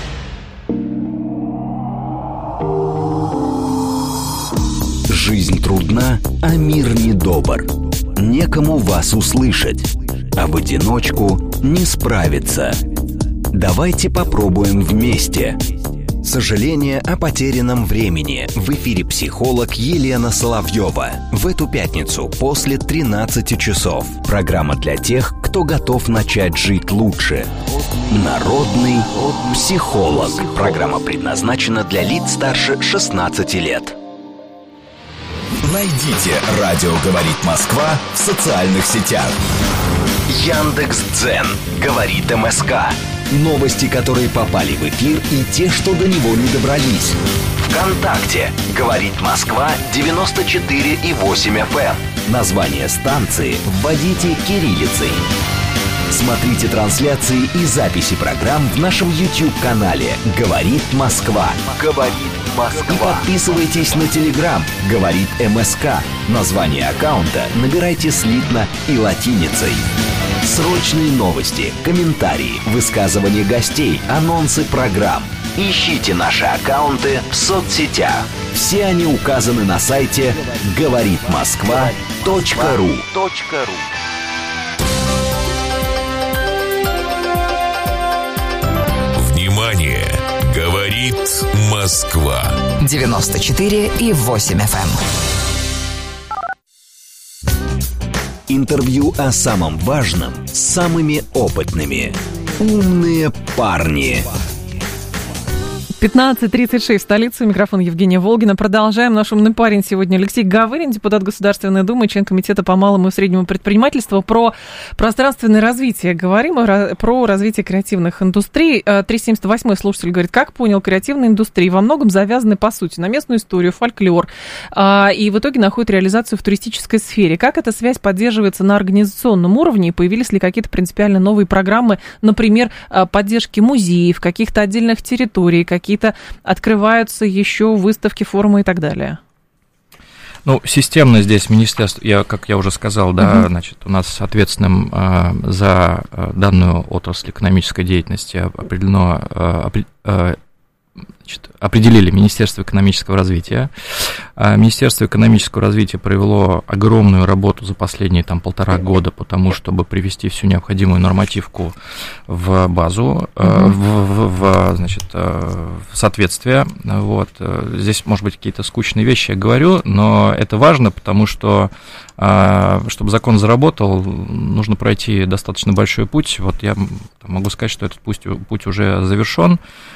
Жизнь трудна, а мир недобр. Некому вас услышать, а в одиночку не справиться. Давайте попробуем вместе. Сожаление о потерянном времени. В эфире психолог Елена Соловьева. В эту пятницу после 13 часов. Программа для тех, кто готов начать жить лучше. Народный психолог. Программа предназначена для лиц старше 16 лет. Найдите «Радио говорит Москва» в социальных сетях. Яндекс.Дзен. Говорит МСК. Новости, которые попали в эфир, и те, что до него не добрались. ВКонтакте. Говорит Москва 94,8 FM. Название станции вводите кириллицей. Смотрите трансляции и записи программ в нашем YouTube-канале «Говорит Москва». «Говорит Москва». И подписывайтесь на Telegram «Говорит МСК». Название аккаунта набирайте слитно и латиницей. Срочные новости, комментарии, высказывания гостей, анонсы программ. Ищите наши аккаунты в соцсетях. Все они указаны на сайте говоритмосква.ру. Внимание! Говорит Москва. 94,8 FM. Интервью о самом важном с самыми опытными. Умные парни. 15:36 в столице. Микрофон Евгения Волгина. Продолжаем. Наш умный парень сегодня Алексей Гавырин, депутат Государственной Думы, член комитета по малому и среднему предпринимательству. Про пространственное развитие говорим, про развитие креативных индустрий. 378-й слушатель говорит, как понял, креативные индустрии во многом завязаны, по сути, на местную историю, фольклор, и в итоге находят реализацию в туристической сфере. Как эта связь поддерживается на организационном уровне, и появились ли какие-то принципиально новые программы, например, поддержки музеев, каких-то отдельных территорий, какие-то открываются еще выставки, форумы и так далее? Ну, системно здесь министерство, как я уже сказал, да, значит, у нас ответственным за данную отрасль экономической деятельности определили Министерство экономического развития. Министерство экономического развития провело огромную работу за последние 1,5 года по тому, чтобы привести всю необходимую нормативку в базу, в соответствие. Вот. Здесь, может быть, какие-то скучные вещи я говорю, но это важно, потому что, чтобы закон заработал, нужно пройти достаточно большой путь. Вот я могу сказать, что этот путь уже завершен.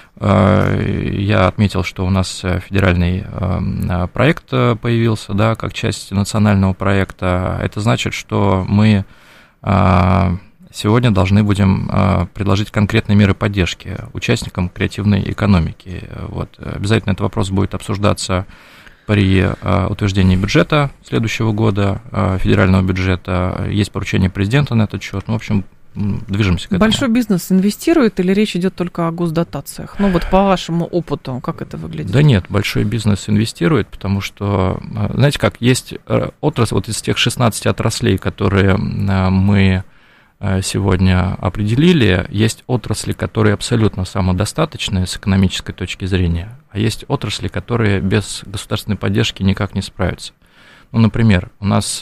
Я отметил, что у нас федеральный проект появился, да, как часть национального проекта. Это значит, что мы сегодня должны будем предложить конкретные меры поддержки участникам креативной экономики. Вот. Обязательно этот вопрос будет обсуждаться при утверждении бюджета следующего года, федерального бюджета. Есть поручение президента на этот счет. Ну, в общем, движемся к этому. Большой бизнес инвестирует или речь идет только о госдотациях? Ну, вот по вашему опыту, как это выглядит? Да нет, большой бизнес инвестирует, потому что, знаете как, есть отрасль, вот из тех 16 отраслей, которые мы сегодня определили, есть отрасли, которые абсолютно самодостаточные с экономической точки зрения, а есть отрасли, которые без государственной поддержки никак не справятся. Ну, например, у нас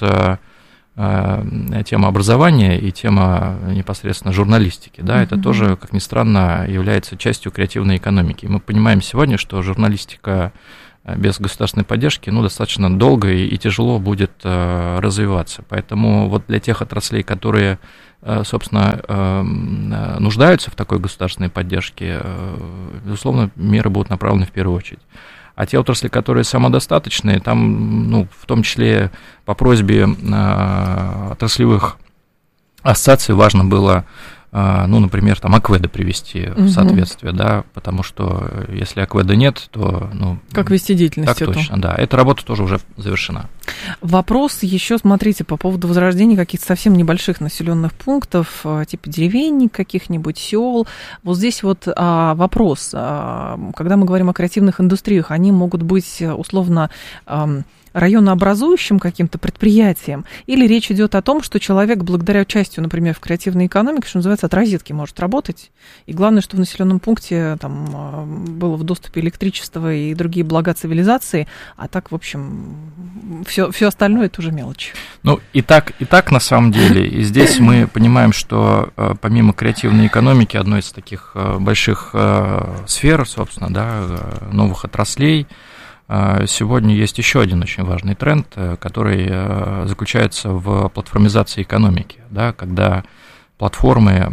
тема образования и тема непосредственно журналистики, да, это тоже, как ни странно, является частью креативной экономики. Мы понимаем сегодня, что журналистика без государственной поддержки, ну, достаточно долго и тяжело будет развиваться. Поэтому вот для тех отраслей, которые, собственно, нуждаются в такой государственной поддержке, безусловно, меры будут направлены в первую очередь. А те отрасли, которые самодостаточные, там, ну, в том числе по просьбе отраслевых ассоциаций важно было, ну, например, там АКВЭДа привести в соответствие, да, потому что если АКВЭДа нет, то, ну... Как вести деятельность так точно, да. Эта работа тоже уже завершена. Вопрос еще, смотрите, по поводу возрождения каких-то совсем небольших населенных пунктов, типа деревень, каких-нибудь сел. Вот здесь вот вопрос, когда мы говорим о креативных индустриях, они могут быть условно... районообразующим каким-то предприятием, или речь идет о том, что человек благодаря участию, например, в креативной экономике, что называется, от розетки может работать, и главное, что в населенном пункте там было в доступе электричество и другие блага цивилизации, а так, в общем, все остальное это уже мелочь. Ну, и так на самом деле, и здесь мы понимаем, что помимо креативной экономики, одной из таких больших сфер, собственно, да, новых отраслей, сегодня есть еще один очень важный тренд, который заключается в платформизации экономики, да, когда платформы,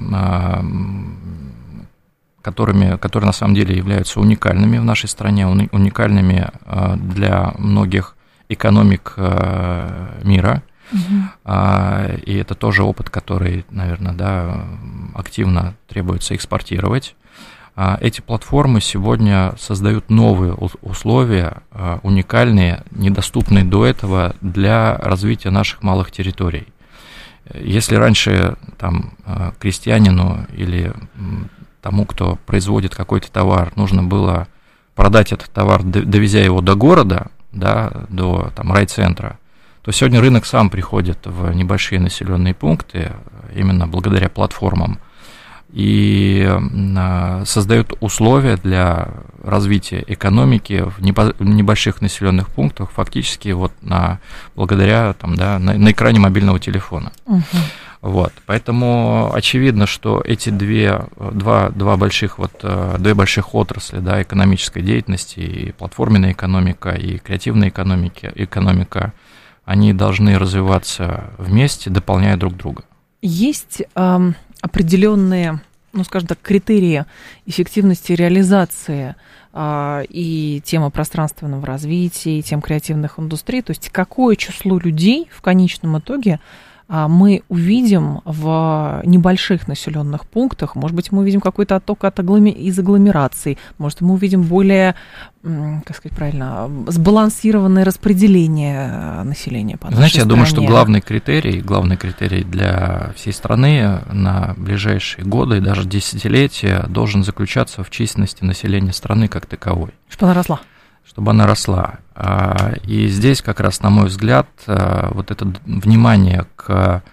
которые на самом деле являются уникальными в нашей стране, уникальными для многих экономик мира, и это тоже опыт, который, наверное, да, активно требуется экспортировать. Эти платформы сегодня создают новые условия, уникальные, недоступные до этого для развития наших малых территорий. Если раньше там, крестьянину или тому, кто производит какой-то товар, нужно было продать этот товар, довезя его до города, да, до там, райцентра, то сегодня рынок сам приходит в небольшие населенные пункты именно благодаря платформам и создает условия для развития экономики в небольших населенных пунктах, фактически вот благодаря там, да, на экране мобильного телефона. Вот, поэтому очевидно, что эти две больших отрасли, да, экономической деятельности, и платформенная экономика, и креативная экономика, они должны развиваться вместе, дополняя друг друга. Есть определенные, ну, скажем так, критерии эффективности реализации и темы пространственного развития, и тем креативных индустрий, то есть какое число людей в конечном итоге мы увидим в небольших населенных пунктах. Может быть, мы увидим какой-то отток из агломераций, может, мы увидим более, как сказать правильно, сбалансированное распределение населения по нашей Знаете, я стране. думаю, что главный критерий для всей страны на ближайшие годы и даже десятилетия должен заключаться в численности населения страны как таковой. Чтобы она росла. И здесь как раз, на мой взгляд, вот это внимание к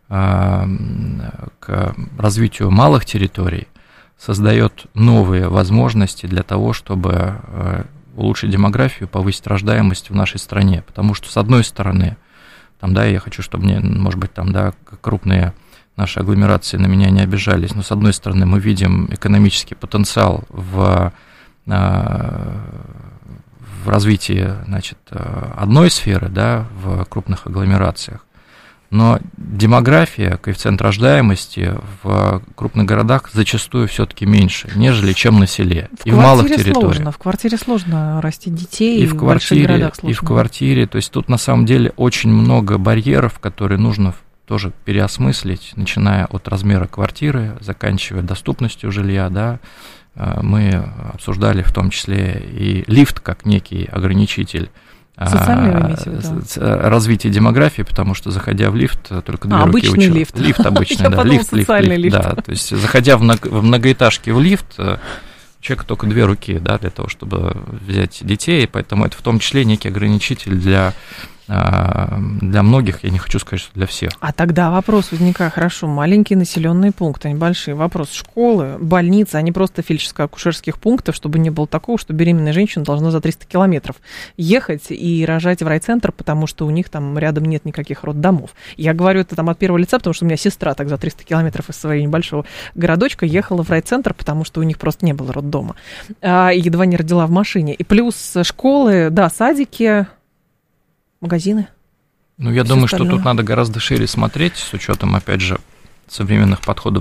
развитию малых территорий создает новые возможности для того, чтобы улучшить демографию, повысить рождаемость в нашей стране. Потому что, с одной стороны, там, да, я хочу, чтобы может быть, там, да, крупные наши агломерации на меня не обижались, но, с одной стороны, мы видим экономический потенциал в развитии, значит, одной сферы, да, в крупных агломерациях, но демография, коэффициент рождаемости в крупных городах зачастую все-таки меньше, нежели чем на селе и в малых территориях. В квартире сложно растить детей, и в больших городах сложно. И в квартире, то есть тут на самом деле очень много барьеров, которые нужно тоже переосмыслить, начиная от размера квартиры, заканчивая доступностью жилья, да. Мы обсуждали в том числе и лифт как некий ограничитель Социальное вы имеете в виду? Развитие демографии, потому что, заходя в лифт, только две руки обычный лифт. Лифт обычный, да. Лифт. Да, то есть, заходя в многоэтажке в лифт, у человека только две руки, да, для того, чтобы взять детей, поэтому это в том числе некий ограничитель для многих, я не хочу сказать, что для всех. А тогда вопрос возникает, хорошо, маленькие населенные пункты, они большие. Вопрос: школы, больницы, а не просто фельдшерско-акушерских пунктов, чтобы не было такого, что беременная женщина должна за 300 километров ехать и рожать в райцентр, потому что у них там рядом нет никаких роддомов. Я говорю это там от первого лица, потому что у меня сестра так за 300 километров из своего небольшого городочка ехала в райцентр, потому что у них просто не было роддома. И едва не родила в машине. И плюс школы, да, садики, магазины. Ну, я думаю, что тут надо гораздо шире смотреть, с учетом, опять же, современных подходов